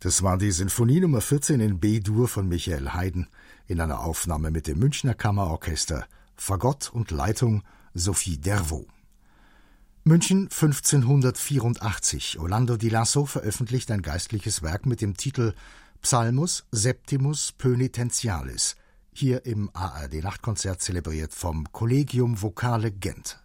Das war die Sinfonie Nummer 14 in B-Dur von Michael Haydn in einer Aufnahme mit dem Münchner Kammerorchester, Fagott und Leitung Sophie Dervaux. München 1584. Orlando di Lasso veröffentlicht ein geistliches Werk mit dem Titel Psalmus Septimus Pönitentialis, hier im ARD-Nachtkonzert zelebriert vom Collegium Vocale Gent.